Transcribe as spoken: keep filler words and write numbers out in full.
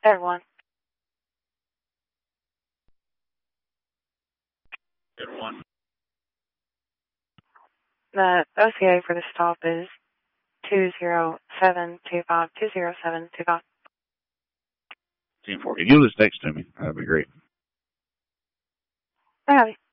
Everyone. Everyone. The O C A for the stop is two zero seven two five, two zero seven two five. ten four. If you'll just text to me, that'd be great. I got it.